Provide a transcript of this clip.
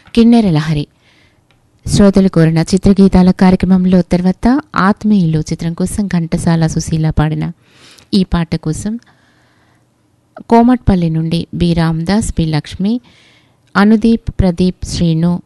కిన్నెర లహరి శ్రోతలు కోరిన చిత్రగీతాల కార్యక్రమంలో తర్వాత ఆత్మీయులు చిత్రం కోసం ఘంటసాల సుశీల పాడిన ఈ పాట కోసం కోమట్పల్లి నుండి బి రామదాస్, బి లక్ష్మి, అనుదీప్, ప్రదీప్, శ్రీను,